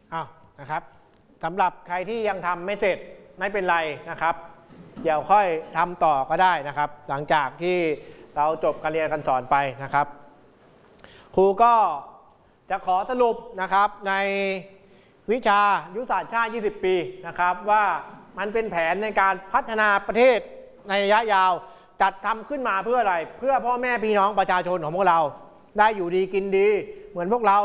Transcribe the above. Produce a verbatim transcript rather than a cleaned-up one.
อ้าวนะครับสำหรับใครที่ยังทำไม่เสร็จไม่เป็นไรนะครับเดี๋ยวค่อยทำต่อก็ได้นะครับหลังจากที่เราจบการเรียนการสอนไปนะครับครูก็จะขอสรุปนะครับในวิชายุทธศาสตร์ชาติยี่สิบปีนะครับว่ามันเป็นแผนในการพัฒนาประเทศในระยะยาวจัดทำขึ้นมาเพื่ออะไรเพื่อพ่อแม่พี่น้องประชาชนของพวกเราได้อยู่ดีกินดีเหมือนพวกเรา